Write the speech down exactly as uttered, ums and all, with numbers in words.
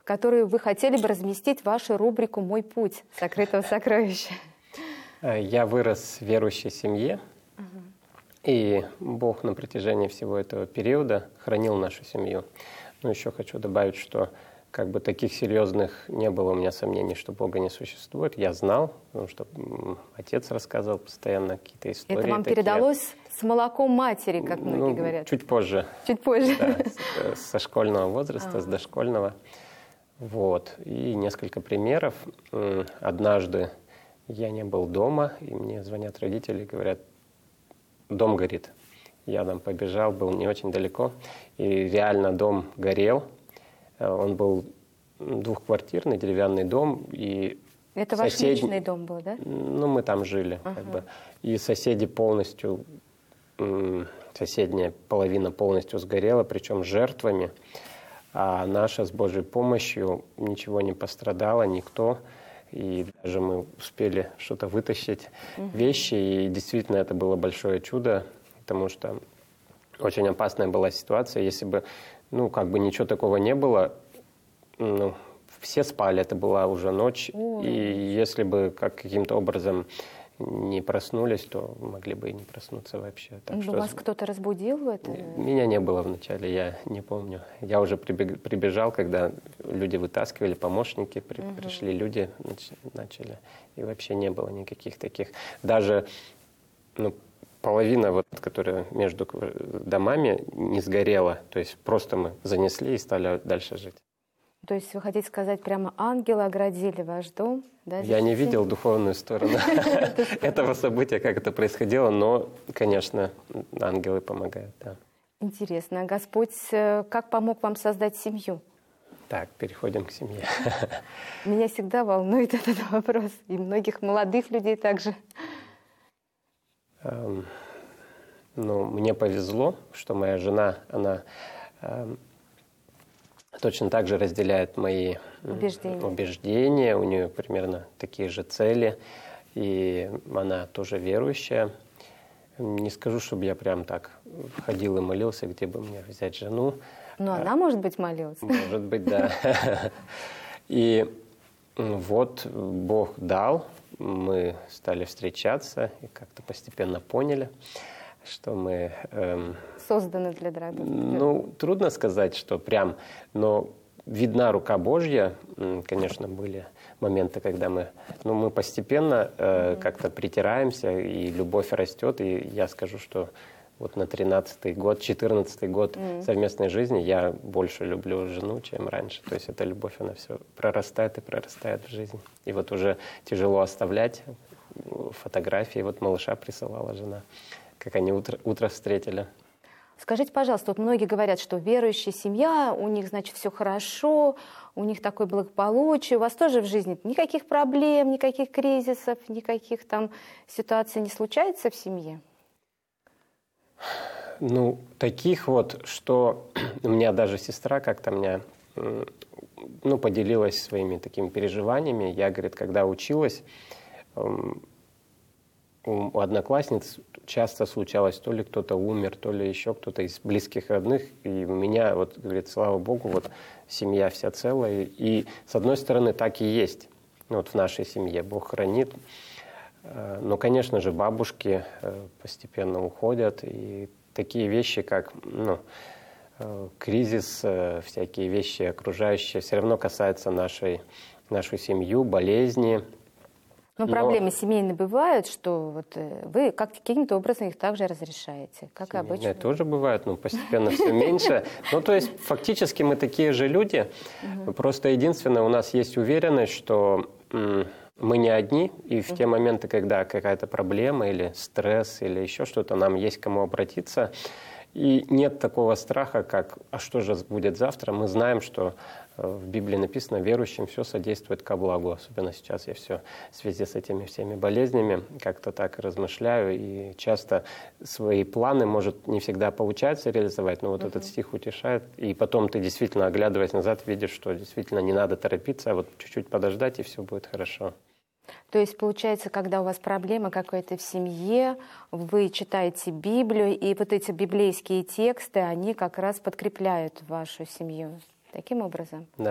которую вы хотели бы разместить в вашу рубрику «Мой путь сокрытого сокровища». Я вырос в верующей семье, угу. и Бог на протяжении всего этого периода хранил нашу семью. Но еще хочу добавить, что как бы таких серьезных не было у меня сомнений, что Бога не существует. Я знал, потому что отец рассказывал постоянно какие-то истории. Это вам такие. Передалось с молоком матери, как многие ну, говорят? Чуть позже. Чуть позже. Да, со школьного возраста, а. с дошкольного. Вот. И несколько примеров. Однажды я не был дома, и мне звонят родители и говорят: дом горит. Я там побежал, был не очень далеко, и реально дом горел. Он был двухквартирный деревянный дом, и это сосед... ваш личный дом был, да? Ну, мы там жили, uh-huh. как бы. И соседи полностью, соседняя половина полностью сгорела, причем жертвами. А наша с Божьей помощью ничего не пострадало, никто. И даже мы успели что-то вытащить, uh-huh. вещи. И действительно это было большое чудо, потому что очень опасная была ситуация. Если бы, ну, как бы ничего такого не было, ну, все спали, это была уже ночь. Uh-huh. И если бы как каким-то образом не проснулись, то могли бы и не проснуться вообще. Так ну, что вас кто-то разбудил в это? Меня не было вначале, я не помню. Я уже прибег... прибежал, когда люди вытаскивали, помощники, при... угу. пришли люди, начали. И вообще не было никаких таких. Даже ну, половина, вот, которая между домами, не сгорела. То есть просто мы занесли и стали дальше жить. То есть вы хотите сказать, прямо ангелы оградили ваш дом? Да, я не видел духовную сторону этого события, как это происходило, но, конечно, ангелы помогают. Да. Интересно. Господь как помог вам создать семью? Так, переходим к семье. Меня всегда волнует этот вопрос, и многих молодых людей также. Эм, ну, мне повезло, что моя жена, она... Эм, точно так же разделяет мои убеждения. убеждения, у нее примерно такие же цели, и она тоже верующая. Не скажу, чтобы я прям так ходил и молился, где бы мне взять жену. Но а, она, может быть, молилась. Может быть, да. И вот Бог дал, мы стали встречаться и как-то постепенно поняли, что мы... Эм, созданы для драки. Ну, трудно сказать, что прям, но видна рука Божья. Конечно, были моменты, когда мы, ну, мы постепенно э, mm-hmm. как-то притираемся, и любовь растет. И я скажу, что вот на тринадцатый год, четырнадцатый год mm-hmm. совместной жизни я больше люблю жену, чем раньше. То есть эта любовь, она все прорастает и прорастает в жизнь. И вот уже тяжело оставлять фотографии. Вот малыша присылала жена, как они утро, утро встретили. Скажите, пожалуйста, вот многие говорят, что верующая семья, у них, значит, все хорошо, у них такое благополучие. У вас тоже в жизни никаких проблем, никаких кризисов, никаких там ситуаций не случается в семье? Ну, таких вот, что у меня даже сестра как-то меня, ну, поделилась своими такими переживаниями. Я, говорит, когда училась, у одноклассниц часто случалось, то ли кто-то умер, то ли еще кто-то из близких родных. И у меня, вот, говорит, слава Богу, вот семья вся целая. И с одной стороны так и есть. Ну, вот в нашей семье Бог хранит. Но, конечно же, бабушки постепенно уходят. И такие вещи, как, ну, кризис, всякие вещи окружающие, все равно касаются нашей, нашу семью, болезни. Но, Но проблемы семейные бывают, что вот вы как каким-то образом их также разрешаете, как и обычно. Семейные тоже бывают, но постепенно все меньше. Ну, то есть, фактически мы такие же люди. Просто единственное, у нас есть уверенность, что мы не одни, и в те моменты, когда какая-то проблема или стресс, или еще что-то, нам есть к кому обратиться. И нет такого страха, как «а что же будет завтра?». Мы знаем, что в Библии написано, верующим все содействует ко благу. Особенно сейчас я все в связи с этими всеми болезнями как-то так размышляю. И часто свои планы, может, не всегда получается реализовать, но вот uh-huh. этот стих утешает. И потом ты действительно, оглядываясь назад, видишь, что действительно не надо торопиться, а вот чуть-чуть подождать, и все будет хорошо. То есть, получается, когда у вас проблема какая-то в семье, вы читаете Библию, и вот эти библейские тексты, они как раз подкрепляют вашу семью. Таким образом? Да.